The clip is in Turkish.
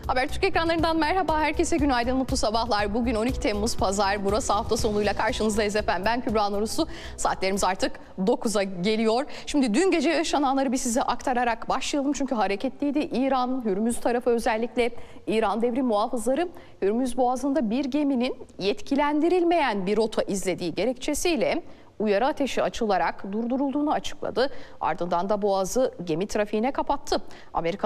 Habertürk ekranlarından merhaba, herkese günaydın, mutlu sabahlar. Bugün 12 Temmuz Pazar, burası hafta sonuyla karşınızdayız efendim. Ben Kübra Nuruslu, saatlerimiz artık 9'a geliyor. Şimdi dün gece yaşananları bir size aktararak başlayalım. Çünkü hareketliydi. İran, Hürmüz tarafı özellikle İran Devrim Muhafızları Hürmüz Boğazı'nda bir geminin yetkilendirilmeyen bir rota izlediği gerekçesiyle uyarı ateşi açılarak durdurulduğunu açıkladı. Ardından da Boğaz'ı gemi trafiğine kapattı. Amerika